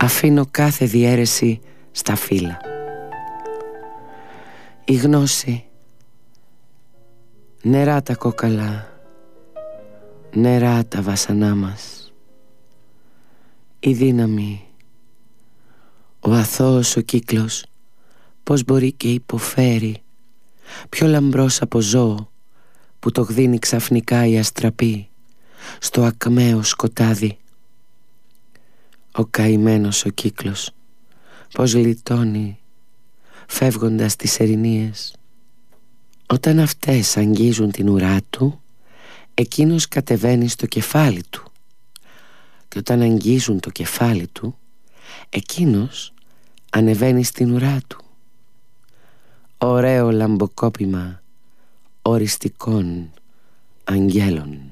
Αφήνω κάθε διαίρεση στα φύλλα. Η γνώση, νερά τα κόκαλα, νερά τα βάσανά μας. Η δύναμη, ο αθώος ο κύκλος, πως μπορεί και υποφέρει, πιο λαμπρός από ζώο που το γδίνει ξαφνικά η αστραπή στο ακμαίο σκοτάδι. Ο καημένος ο κύκλος, πως λιτώνει φεύγοντας τις ερηνίες. Όταν αυτές αγγίζουν την ουρά του, εκείνος κατεβαίνει στο κεφάλι του, και όταν αγγίζουν το κεφάλι του, εκείνος ανεβαίνει στην ουρά του. Ωραίο λαμποκόπημα οριστικών αγγέλων.